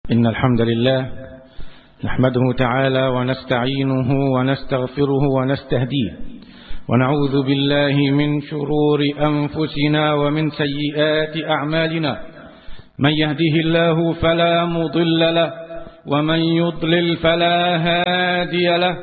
إن الحمد لله نحمده تعالى ونستعينه ونستغفره ونستهديه، ونعوذ بالله من شرور أنفسنا ومن سيئات أعمالنا. من يهده الله فلا مضل له، ومن يضلل فلا هادي له.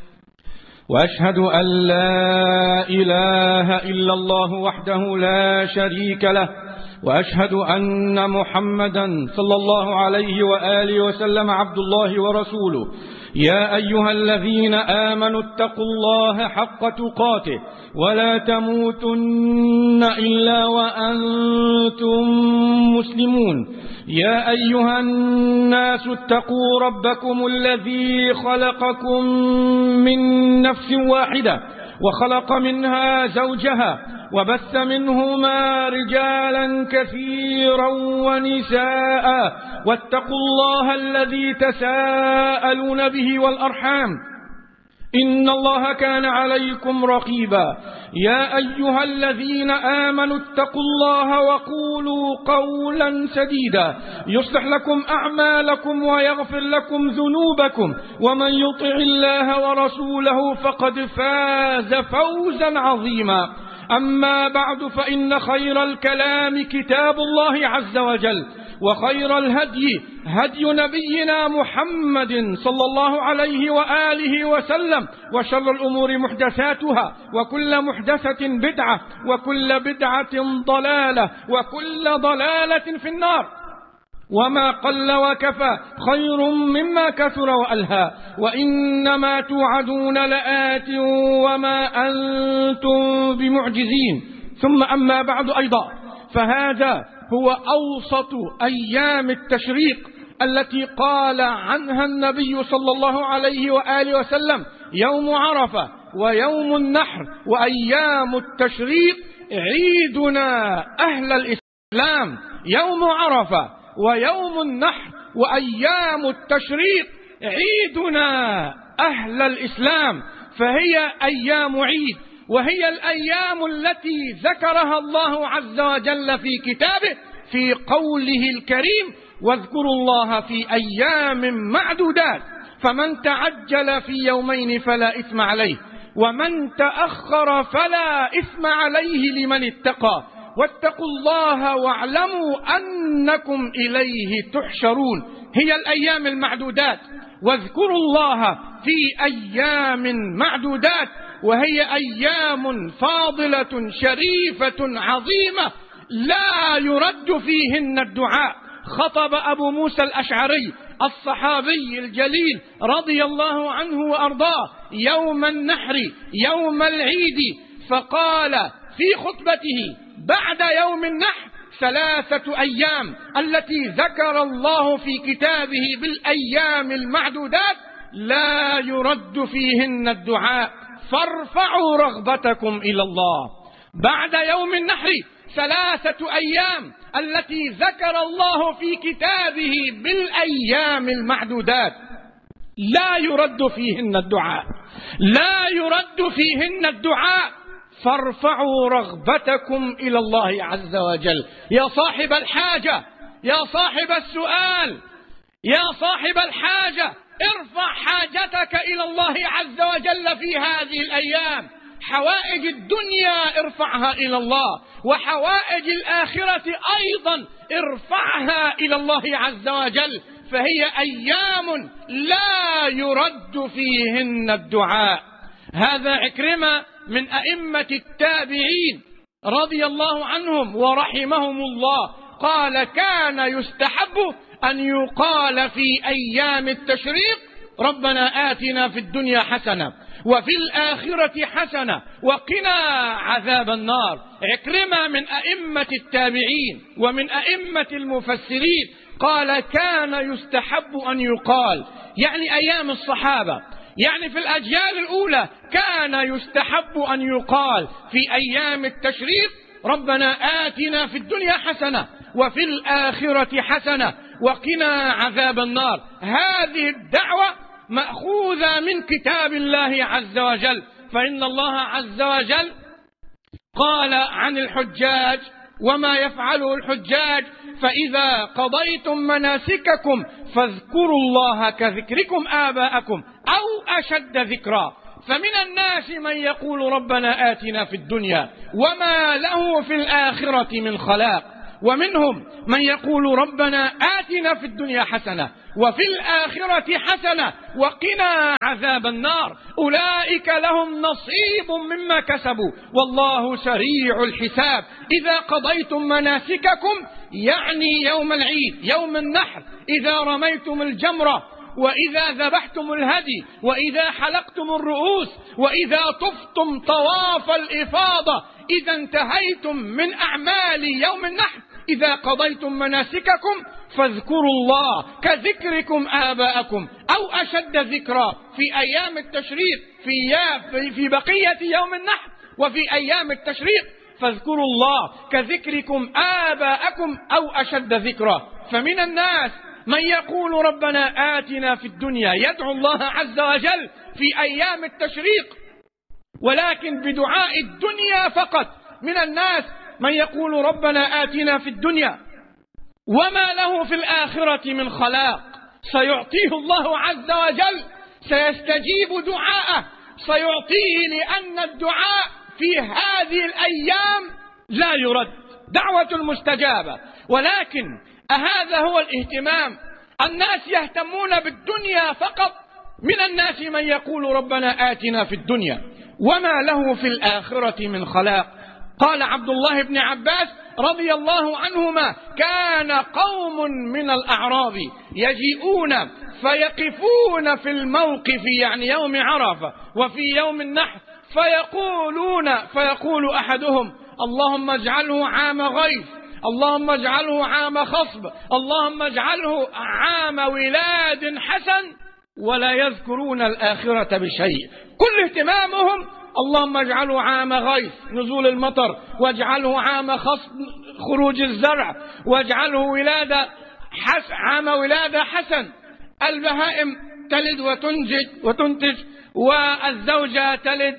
وأشهد أن لا إله إلا الله وحده لا شريك له، وأشهد أن محمدا صلى الله عليه وآله وسلم عبد الله ورسوله. يا أيها الذين آمنوا اتقوا الله حق تقاته ولا تموتن إلا وأنتم مسلمون. يا أيها الناس اتقوا ربكم الذي خلقكم من نفس واحدة وخلق منها زوجها وبث منهما رجالا كثيرا ونساء، واتقوا الله الذي تساءلون به والأرحام إن الله كان عليكم رقيبا. يا أيها الذين آمنوا اتقوا الله وقولوا قولا سديدا يصلح لكم أعمالكم ويغفر لكم ذنوبكم، ومن يطع الله ورسوله فقد فاز فوزا عظيما. أما بعد، فإن خير الكلام كتاب الله عز وجل، وخير الهدي هدي نبينا محمد صلى الله عليه وآله وسلم، وشر الأمور محدثاتها، وكل محدثة بدعة، وكل بدعة ضلالة، وكل ضلالة في النار. وما قل وكفى خير مما كثر وألهى، وإنما توعدون لآت وما أنتم بمعجزين. ثم أما بعد أيضا، فهذا هو أوسط أيام التشريق التي قال عنها النبي صلى الله عليه وآله وسلم: يوم عرفة ويوم النحر وأيام التشريق عيدنا أهل الإسلام. يوم عرفة ويوم النحر وأيام التشريق عيدنا أهل الإسلام، فهي أيام عيد، وهي الأيام التي ذكرها الله عز وجل في كتابه في قوله الكريم: واذكروا الله في أيام معدودات، فمن تعجل في يومين فلا إثم عليه، ومن تأخر فلا إثم عليه لمن اتقى، واتقوا الله واعلموا أنكم إليه تحشرون. هي الأيام المعدودات، واذكروا الله في أيام معدودات، وهي أيام فاضلة شريفة عظيمة لا يرد فيهن الدعاء. خطب أبو موسى الأشعري الصحابي الجليل رضي الله عنه وأرضاه يوم النحر يوم العيد، فقال في خطبته بعد يوم النحر: 3 أيام التي ذكر الله في كتابه بالأيام المعدودات لا يرد فيهن الدعاء، فارفعوا رغبتكم إلى الله. بعد يوم النحر 3 أيام التي ذكر الله في كتابه بالأيام المعدودات لا يرد فيهن الدعاء، لا يرد فيهن الدعاء، فارفعوا رغبتكم إلى الله عز وجل. يا صاحب الحاجة، يا صاحب السؤال، يا صاحب الحاجة، ارفع حاجتك إلى الله عز وجل في هذه الأيام. حوائج الدنيا ارفعها إلى الله، وحوائج الآخرة أيضا ارفعها إلى الله عز وجل، فهي أيام لا يرد فيهن الدعاء. هذا عكرمة من أئمة التابعين رضي الله عنهم ورحمهم الله قال: كان يستحب أن يقال في أيام التشريق: ربنا آتنا في الدنيا حسنة وفي الآخرة حسنة وقنا عذاب النار. عكرمة من أئمة التابعين ومن أئمة المفسرين قال: كان يستحب أن يقال، يعني أيام الصحابة، يعني في الأجيال الأولى كان يستحب أن يقال في أيام التشريق: ربنا آتنا في الدنيا حسنة وفي الآخرة حسنة وقنا عذاب النار. هذه الدعوة مأخوذة من كتاب الله عز وجل، فإن الله عز وجل قال عن الحجاج وما يفعله الحجاج فإذا قضيتم مناسككم فاذكروا الله كذكركم آباءكم أو أشد ذكرا. فمن الناس من يقول ربنا آتنا في الدنيا وما له في الآخرة من خلاق، ومنهم من يقول ربنا آتنا في الدنيا حسنة وفي الآخرة حسنة وقنا عذاب النار. أولئك لهم نصيب مما كسبوا والله سريع الحساب. إذا قضيتم مناسككم يعني يوم العيد يوم النحر، إذا رميتم الجمرة، وإذا ذبحتم الهدي، وإذا حلقتم الرؤوس، وإذا طفتم طواف الإفاضة، إذا انتهيتم من أعمال يوم النحر، إذا قضيتم مناسككم فاذكروا الله كذكركم آباءكم أو أشد ذكرا. في أيام التشريق في بقية يوم النحر وفي أيام التشريق فاذكروا الله كذكركم آباءكم أو أشد ذكرا. فمن الناس من يقول ربنا آتنا في الدنيا، يدعو الله عز وجل في أيام التشريق ولكن بدعاء الدنيا فقط. من الناس من يقول ربنا آتنا في الدنيا وما له في الآخرة من خلاق، سيعطيه الله عز وجل، سيستجيب دعاءه، سيعطيه، لأن الدعاء في هذه الأيام لا يرد، دعوة المستجابة. ولكن أهذا هو الاهتمام؟ الناس يهتمون بالدنيا فقط. من الناس من يقول ربنا آتنا في الدنيا وما له في الآخرة من خلاق. قال عبد الله بن عباس رضي الله عنهما: كان قوم من الأعراب يجيئون فيقفون في الموقف، يعني يوم عرفة وفي يوم النحر، فيقول أحدهم: اللهم اجعله عام غيث، اللهم اجعله عام خصب، اللهم اجعله عام ولاد حسن، ولا يذكرون الآخرة بشيء. كل اهتمامهم اللهم اجعله عام غيث نزول المطر، واجعله عام خصب خروج الزرع، واجعله عام ولادة حسن، البهائم تلد وتنتج والزوجة تلد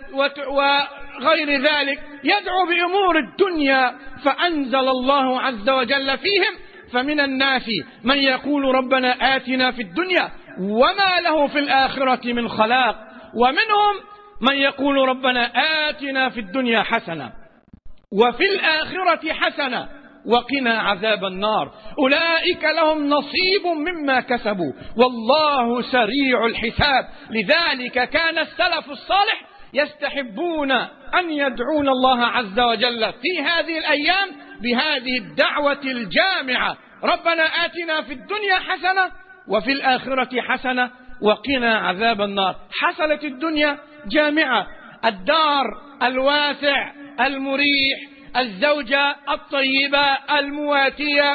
وغير ذلك، يدعو بأمور الدنيا، فأنزل الله عز وجل فيهم: فمن الناس من يقول ربنا آتنا في الدنيا وما له في الآخرة من خلاق، ومنهم من يقول ربنا آتنا في الدنيا حسنة وفي الآخرة حسنة وقنا عذاب النار. أولئك لهم نصيب مما كسبوا والله سريع الحساب. لذلك كان السلف الصالح يستحبون أن يدعون الله عز وجل في هذه الأيام بهذه الدعوة الجامعة: ربنا آتنا في الدنيا حسنة وفي الآخرة حسنة وقنا عذاب النار. حصلت الدنيا جامعة: الدار الواسع المريح، الزوجة الطيبة المواتية،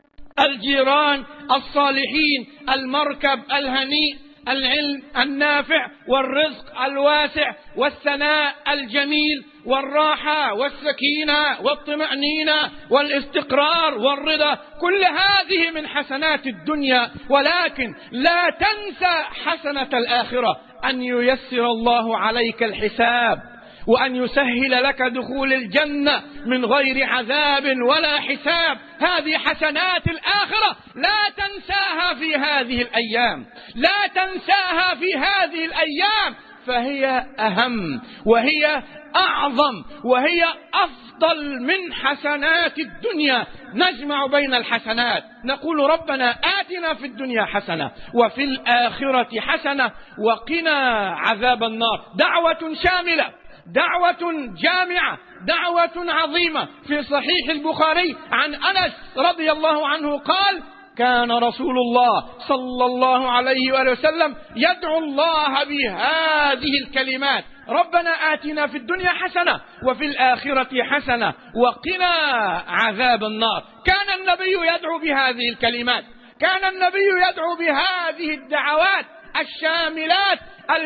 الجيران الصالحين، المركب الهنيء، العلم النافع، والرزق الواسع، والثناء الجميل، والراحة والسكينة والطمأنينة والاستقرار والرضا. كل هذه من حسنات الدنيا، ولكن لا تنسى حسنة الآخرة: أن ييسر الله عليك الحساب، وأن يسهل لك دخول الجنة من غير عذاب ولا حساب. هذه حسنات الآخرة لا تنساها في هذه الأيام، لا تنساها في هذه الأيام، فهي أهم وهي أعظم وهي أفضل من حسنات الدنيا. نجمع بين الحسنات، نقول ربنا آتنا في الدنيا حسنة وفي الآخرة حسنة وقنا عذاب النار. دعوة شاملة، دعوة جامعة، دعوة عظيمة. في صحيح البخاري عن أنس رضي الله عنه قال: كان رسول الله صلى الله عليه وآله وسلم يدعو الله بهذه الكلمات: ربنا آتنا في الدنيا حسنة وفي الآخرة حسنة وقنا عذاب النار. كان النبي يدعو بهذه الكلمات، كان النبي يدعو بهذه الدعوات الشاملات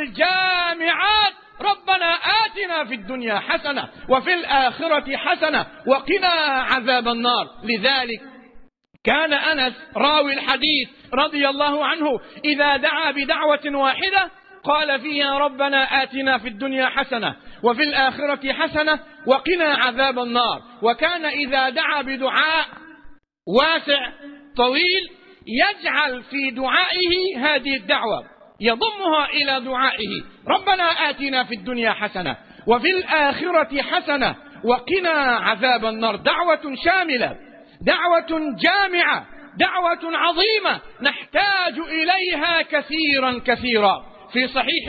الجامعات: ربنا آتنا في الدنيا حسنة وفي الآخرة حسنة وقنا عذاب النار. لذلك كان أنس راوي الحديث رضي الله عنه إذا دعا بدعوة واحدة قال فيها: ربنا آتنا في الدنيا حسنة وفي الآخرة حسنة وقنا عذاب النار. وكان إذا دعا بدعاء واسع طويل يجعل في دعائه هذه الدعوة، يضمها إلى دعائه: ربنا آتنا في الدنيا حسنة وفي الآخرة حسنة وقنا عذاب النار. دعوة شاملة، دعوة جامعة، دعوة عظيمة نحتاج إليها كثيرا كثيرا. في صحيح